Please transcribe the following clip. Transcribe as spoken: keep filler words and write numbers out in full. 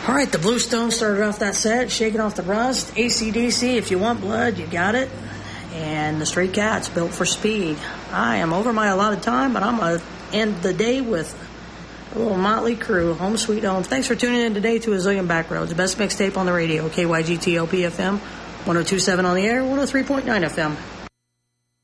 All right, the Bluestone started off that set, shaking off the rust. A C D C, if you want blood, you got it. And the Stray Cats, Built for Speed. I am over my allotted time, but I'm going to end the day with a little Motley Crue, Home Sweet Home. Thanks for tuning in today to A Zillion Backroads, best mixtape on the radio, K Y G T L P F M, one oh two point seven on the air, one oh three point nine F M.